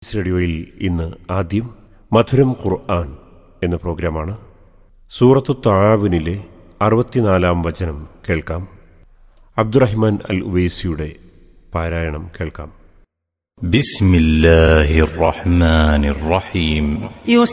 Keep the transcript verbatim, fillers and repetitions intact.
റേഡിയോയിൽ ഇന്ന് ആദ്യം മധുരം ഖുർആൻ എന്ന പ്രോഗ്രാമാണ്. സൂറത്തു തആവുനിലെ അറുപത്തിനാലാം വചനം കേൾക്കാം. അബ്ദുറഹ്മാൻ അൽ ഉവൈസിയുടെ പാരായണം കേൾക്കാം. ബിസ്മില്ലാഹിർ റഹ്മാനിർ റഹീം.